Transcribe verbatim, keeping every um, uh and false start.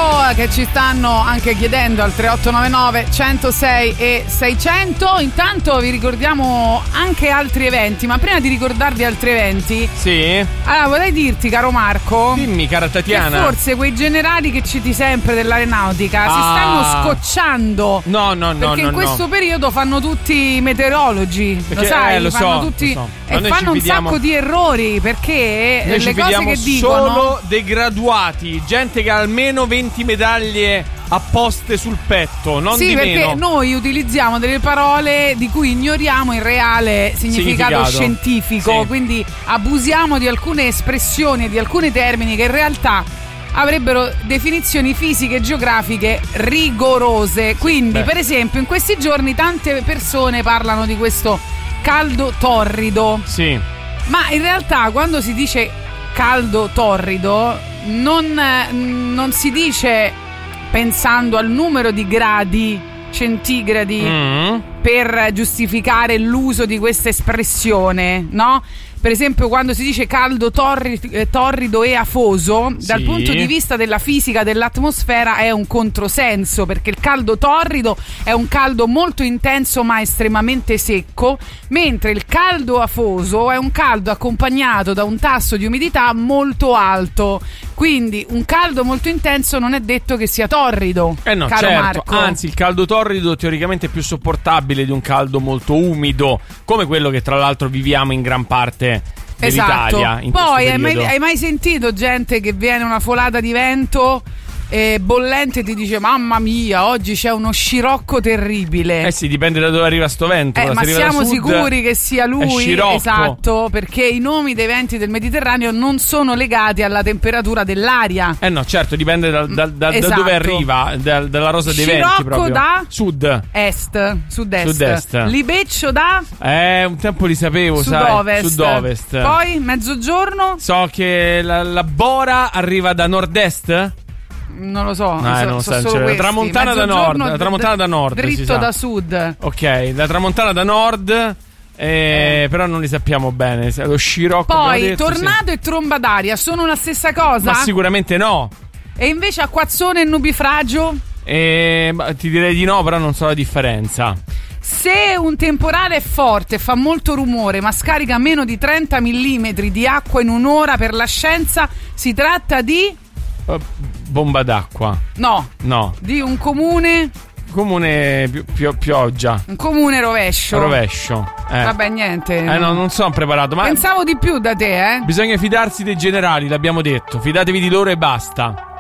che ci stanno anche chiedendo al tre otto nove nove centosei e seicento. Intanto vi ricordiamo anche altri eventi, ma prima di ricordarvi altri eventi, sì, allora vorrei dirti, caro Marco, dimmi, cara Tatiana, che forse quei generali che citi sempre dell'aeronautica ah. si stanno scocciando. No, no, no, perché no, in questo no. periodo fanno tutti i meteorologi, perché, lo sai, eh, lo fanno so, tutti lo so. e fanno un fidiamo... sacco di errori, perché noi le ci cose che dicono solo dei graduati, gente che ha almeno venti medaglie apposte sul petto, non sì, di perché meno. noi utilizziamo delle parole di cui ignoriamo il reale significato, significato. scientifico, sì. Quindi abusiamo di alcune espressioni e di alcuni termini che in realtà avrebbero definizioni fisiche e geografiche rigorose. Quindi, Beh. per esempio, in questi giorni tante persone parlano di questo caldo torrido. Sì. Ma in realtà quando si dice caldo torrido non, non si dice pensando al numero di gradi centigradi mm. per giustificare l'uso di questa espressione, no? Per esempio, quando si dice caldo torri- eh, torrido e afoso, sì. dal punto di vista della fisica dell'atmosfera è un controsenso, perché il caldo torrido è un caldo molto intenso ma estremamente secco, mentre il caldo afoso è un caldo accompagnato da un tasso di umidità molto alto. Quindi un caldo molto intenso non è detto che sia torrido. Eh no, caro certo. Marco. Anzi, il caldo torrido teoricamente è più sopportabile di un caldo molto umido, come quello che tra l'altro viviamo in gran parte dell'Italia. Esatto. In Poi hai mai, periodo. hai mai sentito gente che viene una folata di vento e bollente e ti dice mamma mia, oggi c'è uno scirocco terribile? Eh sì, dipende da dove arriva sto vento. Eh, ma siamo sicuri che sia lui? Esatto, perché i nomi dei venti del Mediterraneo non sono legati alla temperatura dell'aria. Eh no, certo, dipende da, da, da, esatto. da dove arriva, da, dalla rosa dei scirocco venti proprio. da sud, est, sud-est. Sud-est. Libeccio da Eh, un tempo li sapevo, sud-ovest. sai, sud-ovest. Poi mezzogiorno? So che la, la Bora arriva da nord-est. Non lo so, no, so, non so so, solo la tramontana da nord, la tramontana da nord, dritto da sud. Ok, la tramontana da nord, eh, eh. però non li sappiamo bene. Lo scirocco. Poi detto, tornado sì. e tromba d'aria sono la stessa cosa? Ma sicuramente no. E invece acquazzone e nubifragio? Eh, ti direi di no, però non so la differenza. Se un temporale è forte, fa molto rumore, ma scarica meno di trenta millimetri di acqua in un'ora, per la scienza si tratta di bomba d'acqua. No. No. Di un comune. Comune pi- pi- pioggia. Un comune rovescio. Rovescio. Eh. Vabbè, niente. Eh no, non sono preparato. Ma pensavo di più da te, eh. Bisogna fidarsi dei generali, l'abbiamo detto. Fidatevi di loro e basta.